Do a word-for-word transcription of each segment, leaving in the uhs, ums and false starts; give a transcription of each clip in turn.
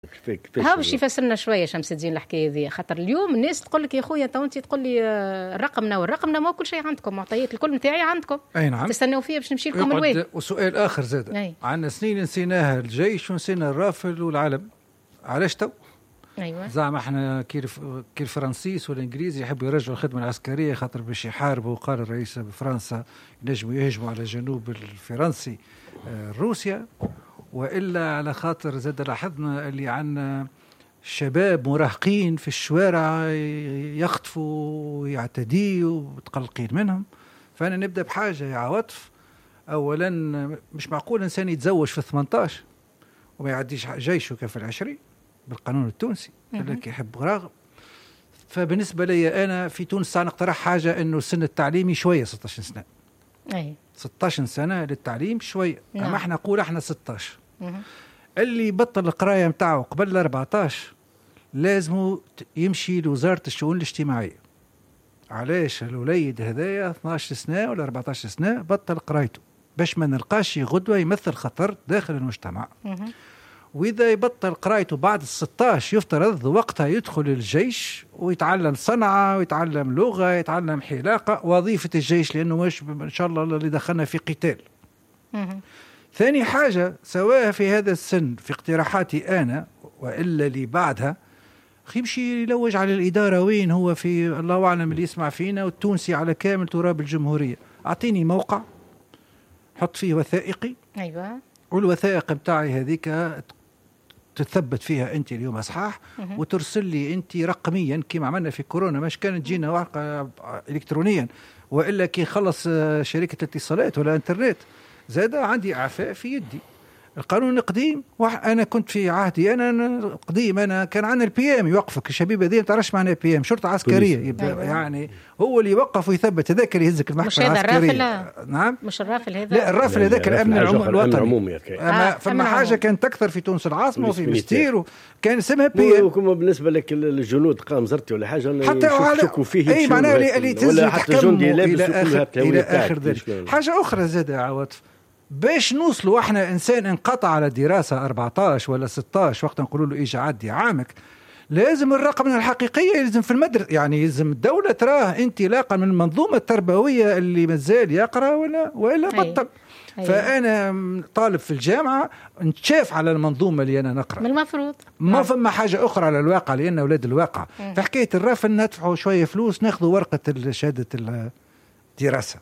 ها باش يفسرنا شويه شمس الدين الحكايه ذي، خاطر اليوم الناس تقول لك يا خويا تو انت تقول لي رقمنا والرقمنا ما كل شيء عندكم، معطيات الكل نتاعي عندكم. اي نعم. تستناو فيها باش نمشي لكم الوين. وسؤال اخر زاد، عندنا سنين نسيناها الجيش ونسينا الرافل والعلم، علاش تو؟ ايوه زعما احنا كي كي الفرنسيس والانجليز يحبوا يرجعوا الخدمه العسكريه خاطر باش يحاربوا، قال الرئيس بفرنسا ينجموا يهجموا على الجنوب الفرنسي روسيا، والا على خاطر زاد لاحظنا اللي عندنا شباب مراهقين في الشوارع يخطفوا ويعتديوا ومتقلقين منهم. فانا نبدا بحاجه يا عواطف، اولا مش معقول انسان يتزوج في ثمانية عشر وما يعديش جيشه كيف العشرين بالقانون التونسي اللي يحب راغب. فبالنسبه لي انا في تونس نقترح حاجه انه سن التعليمي شويه ستة عشر سنه. اي ستة عشر سنه للتعليم شويه. نعم. اما احنا نقول احنا ستة عشر. اللي بطل القرايه نتاعو قبل أربعة عشر لازم يمشي لوزاره الشؤون الاجتماعيه. علاش الوليد هذايا اثناش عشر سنه ولا أربعة عشر سنه بطل قرايته باش ما نلقاش غدوه يمثل خطر داخل المجتمع. وإذا يبطل قرايته بعد الستاش يفترض وقتها يدخل الجيش ويتعلم صنعة ويتعلم لغة يتعلم حلاقة، وظيفة الجيش لأنه مش إن شاء الله اللي دخلنا في قتال. ثاني حاجة سواء في هذا السن في اقتراحاتي أنا وإلا اللي بعدها يمشي يلوج على الإدارة وين هو في الله أعلم اللي يسمع فينا والتونسي على كامل تراب الجمهورية. أعطيني موقع حط فيه وثائقي. أيوة. والوثائق بتاعي هذيك تثبت فيها انت اليوم اصحاح وترسل لي انت رقميا كما عملنا في كورونا، مش كانت تجينا ورقه الكترونيا والا كي خلص شركه الاتصالات ولا انترنت. زاد عندي اعفاء في يدي. القانون القديم انا كنت في عهدي انا قديم انا كان عندنا البي ام يوقفك الشبيبه دي ما تعرفش معناها بي ام شرطه عسكريه يبدا. أيوة. يعني هو اللي يوقف ويثبت هذاك اللي يهزك المحكمه العسكريه. نعم مش الرافل هذا. لا الرافل هذاك الامن الوطني. آه فما حاجه كانت اكثر في تونس العاصمه وفي مستير كان اسمها بي ام. وكما بالنسبه لك الجنود قام زرتي ولا حاجه حتى يشكوا فيه اي معناها اللي تهز تحكم الى اخر الى اخر ذلك. حاجه اخرى زاد يا عواطف باش نوصلوا احنا انسان انقطع على دراسه أربعة عشر ولا ستة عشر وقت نقولوا له اجي عدي عامك لازم الرقم الحقيقيه يلزم في المدرسه. يعني يلزم الدوله تراه انطلاقا من المنظومه التربويه اللي مازال يقرا ولا ولا بطل. أي. فانا طالب في الجامعه نتشاف على المنظومه اللي انا نقرا من المفروض ما فما حاجه اخرى على الواقع لان اولاد الواقع. في حكايه الرفل ندفعوا شويه فلوس ناخذوا ورقه شهاده الدراسه.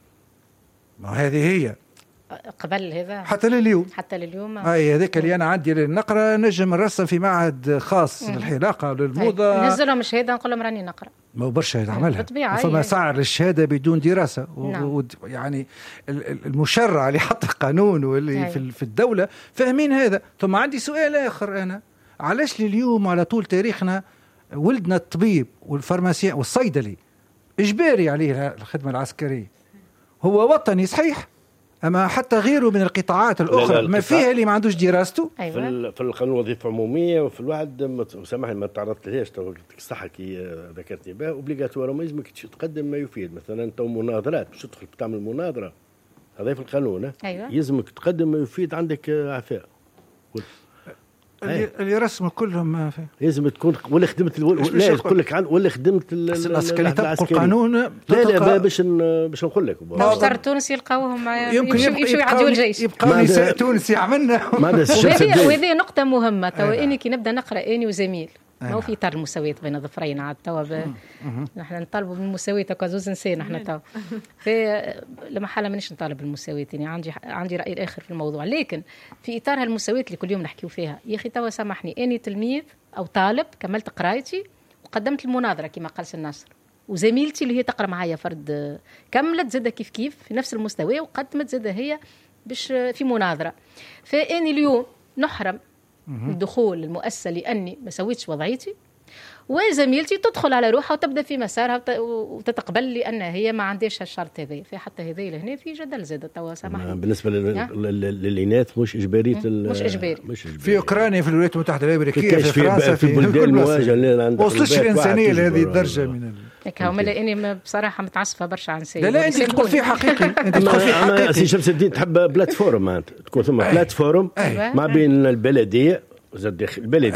ما هذه هي قبل هذا حتى لليوم حتى لليوم اي هذاك اللي انا عندي نقرا نجم نرسم في معهد خاص للحلاقه وللموضه نزلهم الشهاده نقول لهم راني نقرا ما هو برشا يعملها فما سعر للشهاده بدون دراسه. نعم. و... يعني المشرع اللي حط القانون واللي في, في الدوله فاهمين هذا. ثم عندي سؤال اخر انا علاش اليوم على طول تاريخنا ولدنا الطبيب والفارماسيان والصيدلي اجباري عليه الخدمه العسكريه؟ هو وطني صحيح أما حتى غيره من القطاعات الأخرى لا لا ما فيها اللي ما عندوش دراسته. أيوة. في, في القانون وظيفة عمومية وفي الواحد سامحني ما تعرضت لهاش صح كي ذكرتني بها اوبليغاتوار ما يلزمك تقدم ما يفيد. مثلا تو مناظرات باش تدخل تعمل مناظرة هذا في القانون. أيوة. يلزمك تقدم ما يفيد عندك عفاء اللي, اللي رسموا كلهم ما في لازم تكون ولا خدمت لا يقول لك ولا خدمت العسكري تبقى القانون. لا لا باش باش نقول لك باش تونس يلقاوهم يمشوا يعدوا الجيش يبقى نساء تونس يعملنا. وهذه نقطه مهمه تو اني كي نبدا نقرا اني وزميل ما هو في اطار المساواه بين الظفرين عاد توا نحن نطالبوا بالمساواه كزوز نساء نحن توا في لما حاله مانيش نطالب بالمساواه. يعني عندي عندي راي اخر في الموضوع لكن في اطار هالمساواه اللي كل يوم نحكيو فيها يا اخي توا سامحني اني تلميذ او طالب كملت قرايتي وقدمت المناظره كما قال الناصر وزميلتي اللي هي تقرا معايا فرد كملت زاده كيف كيف في نفس المستوى وقدمت زاده هي باش في مناظره. فاني اليوم نحرم الدخول للمؤسسة لأني ما سويتش وضعيتي وزميلتي تدخل على روحها وتبدأ في مسارها وتتقبل لي أن هي ما عندهاش الشرط هذا. في حتى هذا لهنا في جدل زاد توا سامحني بالنسبة للإناث مش إجباري مش إجباري في أوكرانيا في الولايات المتحدة الأمريكية في فرنسا في البلدان المواجهة وصلتش الإنسانية لهذه الدرجة من هكا لاني بصراحه متعصبه برشا عن سيد. لا لا انت تقول فيه حقيقي انت تقول فيه حقيقي. سي شمس الدين تحب بلاتفورم تكون ثم بلاتفورم ما بين البلديه زاد داخل البلد